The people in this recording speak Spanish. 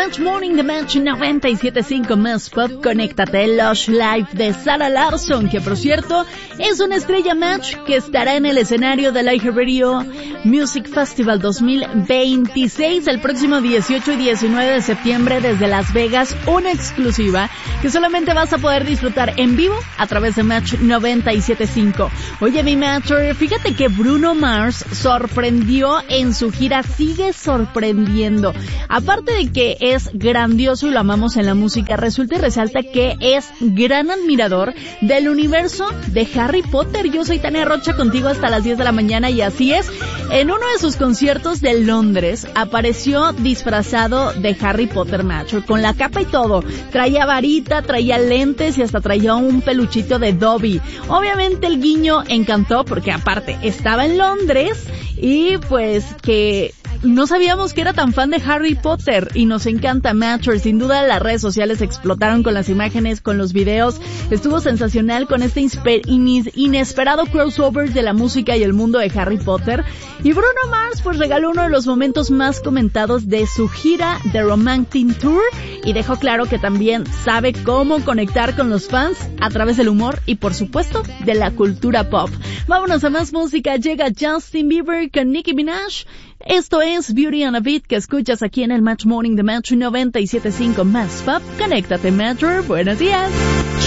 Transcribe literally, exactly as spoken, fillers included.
Match Morning, The Match noventa y siete punto cinco más Pop. Conéctate, Lush Life de Sarah Larsson, que por cierto es una estrella Match que estará en el escenario del iHeartRadio Music Festival dos mil veintiséis el próximo dieciocho y diecinueve de septiembre desde Las Vegas, una exclusiva que solamente vas a poder disfrutar en vivo a través de Match noventa y siete punto cinco. Oye, mi Matcher, fíjate que Bruno Mars sorprendió en su gira, sigue sorprendiendo. Aparte de que es grandioso y lo amamos en la música, resulta y resalta que es gran admirador del universo de Harry Potter. Yo soy Tania Rocha, contigo hasta las diez de la mañana, y así es. En uno de sus conciertos de Londres apareció disfrazado de Harry Potter, Matcher, con la capa y todo. Traía varita, traía lentes y hasta traía un peluchito de Dobby. Obviamente el guiño encantó porque aparte estaba en Londres y pues que no sabíamos que era tan fan de Harry Potter y nos encanta, Matcher. Sin duda las redes sociales explotaron con las imágenes, con los videos. Estuvo sensacional con este inesperado crossover de la música y el mundo de Harry Potter. Y Bruno Mars pues regaló uno de los momentos más comentados de su gira The Romantic Tour y dejó claro que también sabe cómo conectar con los fans a través del humor y por supuesto de la cultura pop. Vámonos a más música. Llega Justin Bieber con Nicki Minaj. Esto es Beauty and a Beat, que escuchas aquí en el Match Morning de Match noventa y siete punto cinco más Pop. Conéctate, Matcher. Buenos días.